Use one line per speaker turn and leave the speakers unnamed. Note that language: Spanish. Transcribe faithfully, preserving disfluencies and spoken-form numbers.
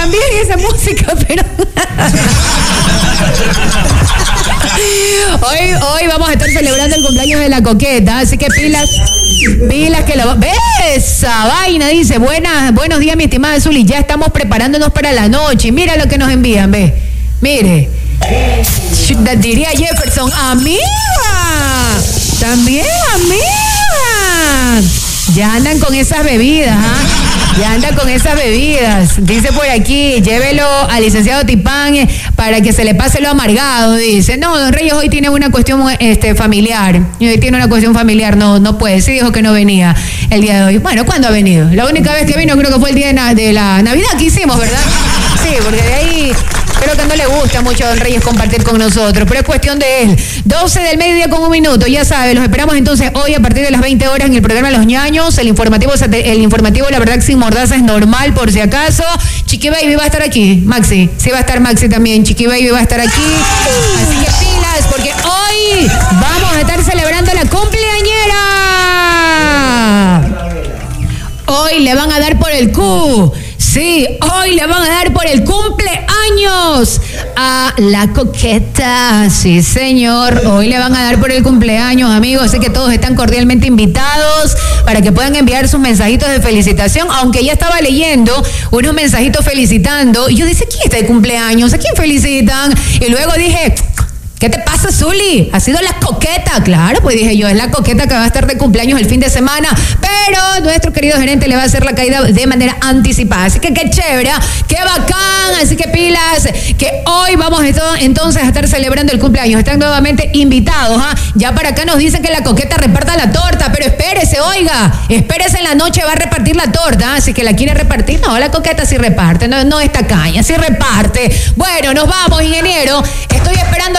también esa música, pero... Hoy, hoy vamos a estar celebrando el cumpleaños de la coqueta, así que pilas, pilas que lo... ¿Ves? Esa vaina dice, buenas, buenos días, mi estimada Zuli, ya estamos preparándonos para la noche. Mira lo que nos envían, ve. Mire. Diría Jefferson, amiga. También, amiga. Ya andan con esas bebidas, ¿ah? ¿eh? Ya anda con esas bebidas. Dice por aquí, llévelo al licenciado Tipán eh, para que se le pase lo amargado. Dice, no, don Reyes hoy tiene una cuestión este, familiar. Hoy tiene una cuestión familiar, no, no puede. Sí dijo que no venía el día de hoy. Bueno, ¿cuándo ha venido? La única vez que vino creo que fue el día de, na- de la Navidad que hicimos, ¿verdad? Sí, porque de ahí... Creo que no le gusta mucho a don Reyes compartir con nosotros, pero es cuestión de él. doce del mediodía con un minuto, ya sabe, los esperamos entonces hoy a partir de las veinte horas en el programa Los Ñaños. El informativo, el informativo la verdad, sin mordaza es normal, por si acaso. Chiqui Baby va a estar aquí, Maxi. Sí va a estar Maxi también, Chiqui Baby va a estar aquí. Así que pilas, porque hoy vamos a estar celebrando la cumpleañera. Hoy le van a dar por el Q. Sí, hoy le van a dar por el cumpleaños a la coqueta. Sí, señor. Hoy le van a dar por el cumpleaños, amigos. Sé que todos están cordialmente invitados para que puedan enviar sus mensajitos de felicitación. Aunque ya estaba leyendo unos mensajitos felicitando. Y yo dije, ¿quién está de cumpleaños? ¿A quién felicitan? Y luego dije... ¿Qué te pasa, Zuli? ¿Ha sido la coqueta? Claro, pues dije yo, es la coqueta que va a estar de cumpleaños el fin de semana, pero nuestro querido gerente le va a hacer la caída de manera anticipada. Así que qué chévere, qué bacán, así que pilas, que hoy vamos entonces a estar celebrando el cumpleaños. Están nuevamente invitados, ¿ah? Ya para acá nos dicen que la coqueta reparta la torta, pero espérese, oiga, espérese en la noche, va a repartir la torta, así que la quiere repartir. No, la coqueta sí reparte, no, no es tacaña, sí reparte. Bueno, nos vamos, ingeniero, estoy esperando